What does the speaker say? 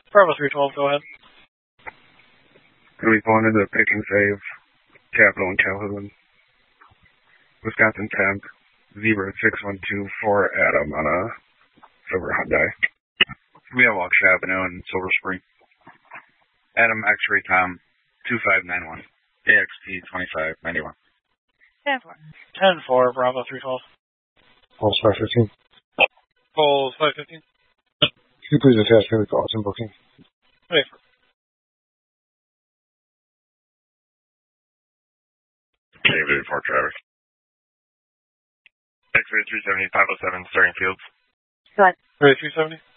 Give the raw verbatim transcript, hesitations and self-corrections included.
Bravo three twelve, go ahead. Can we go into the pick and save Capital in Calhoun? Wisconsin temp zero six one two four Adam on a silver Hyundai. We have Waukesha Avenue in Silver Spring. Adam X-Ray Tom two five nine one. A X T twenty-five ninety-one. ten four. ten four, Bravo three twelve. Pulse five fifteen. Pulse five fifteen. Can you please attach me the calls and booking? Wait for David Fort Travis. X-ray three seventy, five oh seven, starting fields. Go ahead. Ray three seventy.